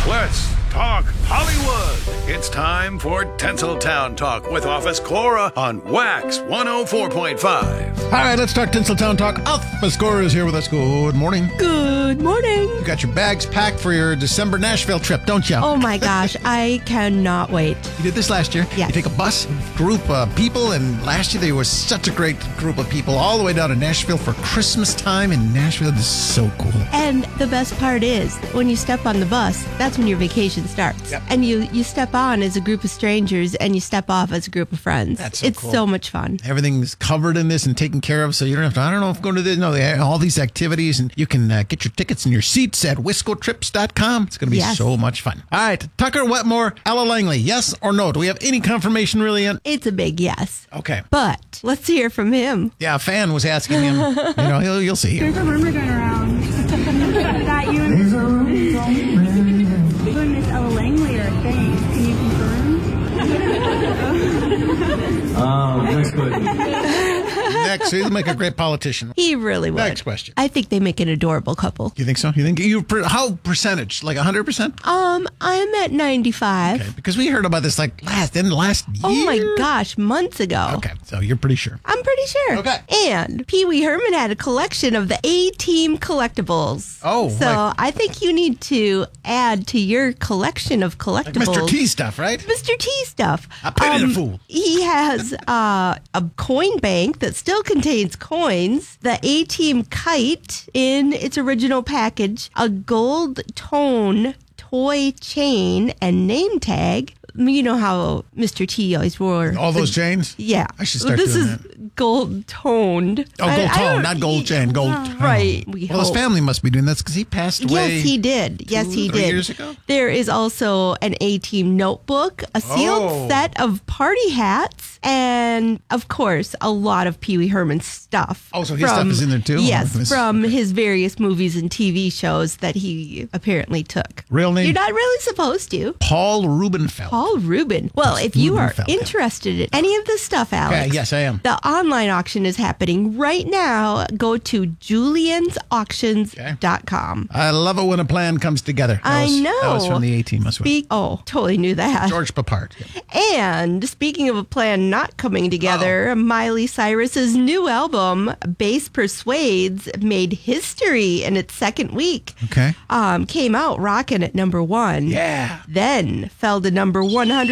Let's talk Hollywood. It's time for Tinseltown Talk with Office Cora on Wax 104.5. All right, let's talk Tinseltown Talk. Office Cora is here with us. Good morning. Good morning. You got your bags packed for your December Nashville trip, don't you? Oh my gosh, I cannot wait. You did this last year. Yes. You take a bus, group of people, and last year there was such a great group of people all the way down to Nashville for Christmas time in Nashville. This is so cool. And the best part is, when you step on the bus, that's when your vacation starts. Yep. And you step on as a group of strangers and you step off as a group of friends. That's so it's cool. so much fun. Everything's covered in this and taken care of, so you don't have to, I don't know if going to this, no, they have all these activities, and you can get your tickets and your seats at wiscotrips.com. It's going to be so much fun. All right, Tucker Wetmore, Ella Langley, yes or no? Do we have any confirmation really yet? It's a big yes. Okay. But let's hear from him. Yeah, a fan was asking him. You'll see. There's a rumor going around that you and Miss Ella Langley are a thing. Can you confirm? Next question. Next, he'll make a great politician. He really would. Next question. I think they make an adorable couple. You think so? How percentage? Like 100%? I'm at 95. Okay, because we heard about this last year. Oh my gosh, months ago. Okay, so you're pretty sure. I'm pretty sure. Okay. And Pee Wee Herman had a collection of the A-Team collectibles. Oh, so like- I think you need to add to your collection of Like collectibles. Mr. T stuff, right? Mr. T stuff. I pity the fool. He has a coin bank that still contains coins, the A-Team kite in its original package, a gold tone toy chain and name tag. You know how Mr. T always wore All those chains? Yeah. I should start This doing is gold toned. Oh, gold tone, not gold chain, gold tone. Right. Well, his family must be doing this because he passed away. Yes, he did. Yes, he 3 did. years ago? There is also an A-Team notebook, a sealed set of party hats, and, of course, a lot of Pee Wee Herman stuff. Oh, so his stuff is in there, too? Yes, Oh, from his various movies and TV shows that he apparently took. Real name? You're not really supposed to. Paul Rubenfeld. Paul Rubin. Well, if you are Rubenfeld, yeah. interested in any of this stuff, Alex. Okay, yes, I am. The online auction is happening right now. Go to juliansauctions.com. I love it when a plan comes together. I know. That was from the A-Team. Totally knew that. George Papard. And speaking of a plan not coming together, Miley Cyrus's new album, Bass Persuades, made history in its second week. Okay. Came out rocking at number 1. Yeah. Then fell to number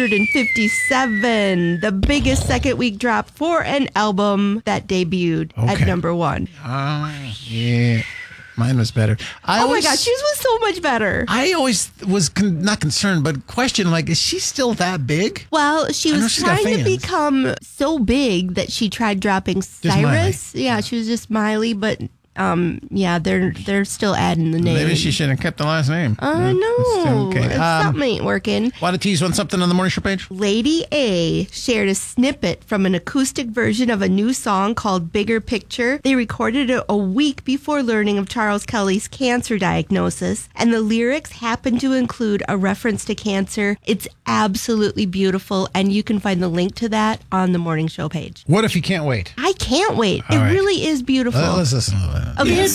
157, the biggest second week drop for an album that debuted at number 1. Yeah. Mine was better. Oh my gosh, yours was so much better. I always was not concerned, but questioned, is she still that big? Well, she was she's got trying to fans. become so big that she tried dropping Cyrus. Yeah, she was just Miley, but they're still adding the name. Maybe she should have kept the last name. I know. Okay. Something ain't working. Want to tease on something on the morning show page? Lady A shared a snippet from an acoustic version of a new song called Bigger Picture. They recorded it a week before learning of Charles Kelly's cancer diagnosis, and the lyrics happen to include a reference to cancer. It's absolutely beautiful, and you can find the link to that on the morning show page. What if you can't wait? I can't wait. All It right. really is beautiful. Let's listen to that. Okay. Yes,